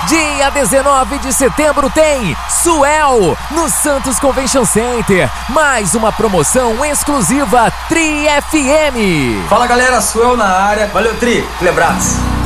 Dia 19 de setembro tem Suel no Santos Convention Center. Mais uma promoção exclusiva Tri FM. Fala galera, Suel na área. Valeu Tri, aquele abraço.